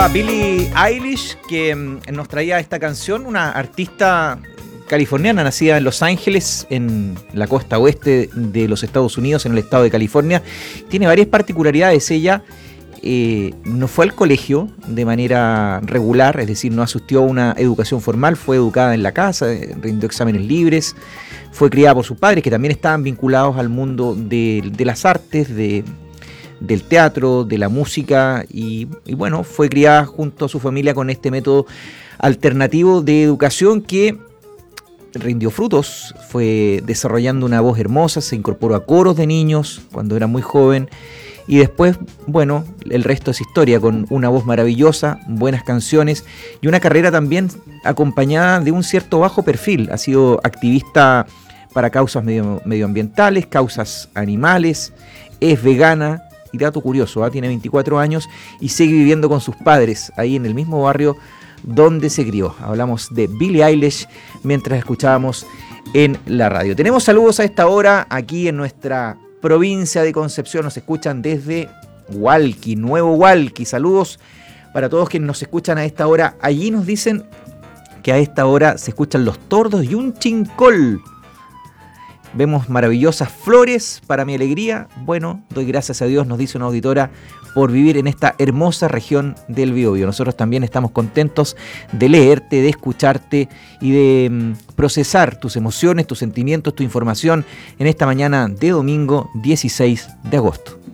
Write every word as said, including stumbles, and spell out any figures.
A Billie Eilish, que nos traía esta canción, una artista californiana nacida en Los Ángeles, en la costa oeste de los Estados Unidos, en el estado de California. Tiene varias particularidades. Ella eh, no fue al colegio de manera regular, es decir, no asistió a una educación formal, fue educada en la casa, rindió exámenes libres, fue criada por sus padres, que también estaban vinculados al mundo de, de las artes, de... del teatro, de la música y, y bueno, fue criada junto a su familia con este método alternativo de educación que rindió frutos, fue desarrollando una voz hermosa, se incorporó a coros de niños cuando era muy joven y después, bueno, el resto es historia, con una voz maravillosa, buenas canciones y una carrera también acompañada de un cierto bajo perfil. Ha sido activista para causas medio, medioambientales, causas animales, es vegana. Y dato curioso, ¿eh? Tiene veinticuatro años y sigue viviendo con sus padres ahí en el mismo barrio donde se crió. Hablamos de Billie Eilish mientras escuchábamos en la radio. Tenemos saludos a esta hora aquí en nuestra provincia de Concepción. Nos escuchan desde Hualqui, Nuevo Hualqui. Saludos para todos quienes nos escuchan a esta hora. Allí nos dicen que a esta hora se escuchan los tordos y un chincol. Vemos maravillosas flores para mi alegría. Bueno, doy gracias a Dios, nos dice una auditora, por vivir en esta hermosa región del Biobío. Nosotros también estamos contentos de leerte, de escucharte y de mm, procesar tus emociones, tus sentimientos, tu información en esta mañana de domingo dieciséis de agosto.